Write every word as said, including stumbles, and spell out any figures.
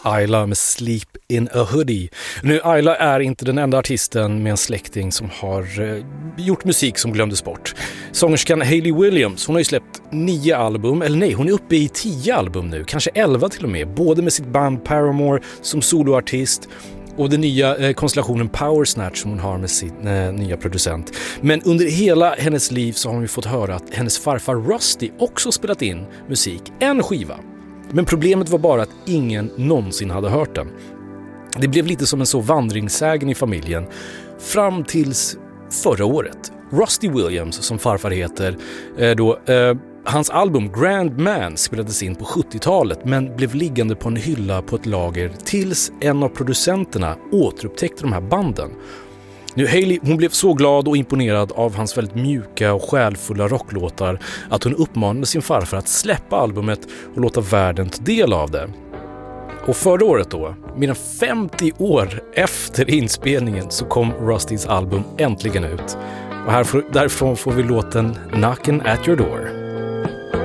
Ayla med Sleep in a Hoodie. Nu, Ayla är inte den enda artisten med en släkting som har eh, gjort musik som glömdes bort. Sångerskan Hayley Williams, hon har ju släppt nio album, eller nej, hon är uppe i tio album nu, kanske elva till och med, både med sitt band Paramore som soloartist och den nya eh, konstellationen Power Snatch som hon har med sin eh, nya producent. Men under hela hennes liv så har hon ju fått höra att hennes farfar Rusty också spelat in musik, en skiva. Men problemet var bara att ingen någonsin hade hört den. Det blev lite som en så vandringssägen i familjen fram tills förra året. Rusty Williams, som farfar heter, eh, då, eh, hans album Grand Man spelades in på sjuttiotalet men blev liggande på en hylla på ett lager tills en av producenterna återupptäckte de här banden. Nu, Hayley, hon blev så glad och imponerad av hans väldigt mjuka och själfulla rocklåtar att hon uppmanade sin farfar att släppa albumet och låta världen ta del av det. Och förra året då, mer än femtio år efter inspelningen, så kom Rustys album äntligen ut. Och här, därifrån får vi låten Knockin' at your door.